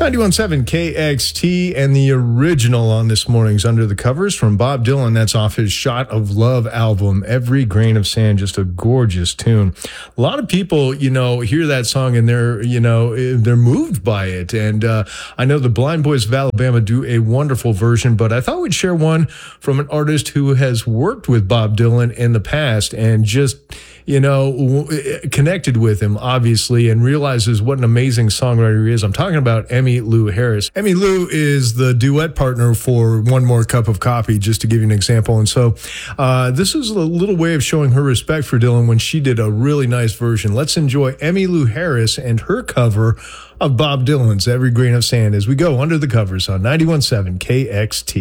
91.7 KXT, and the original on this morning's Under the Covers from Bob Dylan. That's off his Shot of Love album, Every Grain of Sand. Just a gorgeous tune. A lot of people, hear that song and they're moved by it. And I know the Blind Boys of Alabama do a wonderful version, but I thought we'd share one from an artist who has worked with Bob Dylan in the past and just connected with him, obviously, and realizes what an amazing songwriter he is. I'm talking about Emmylou Harris. Emmylou is the duet partner for One More Cup of Coffee, just to give you an example. And so this is a little way of showing her respect for Dylan when she did a really nice version. Let's enjoy Emmylou Harris and her cover of Bob Dylan's Every Grain of Sand as we go under the covers on 91.7 KXT.